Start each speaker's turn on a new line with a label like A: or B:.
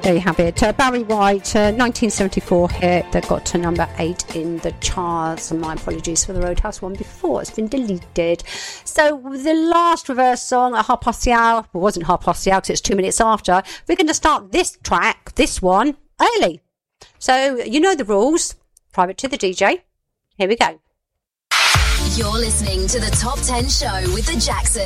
A: There you have it. Barry White, 1974 hit that got to number 8 in the charts. And my apologies for the Roadhouse one before. It's been deleted. So the last reverse song at 1:30 well, it wasn't 1:30 because it's 2 minutes after. We're going to start this track, this one, early. So you know the rules. Private to the DJ. Here we go.
B: You're listening to the Top 10 Show with the Jacksons.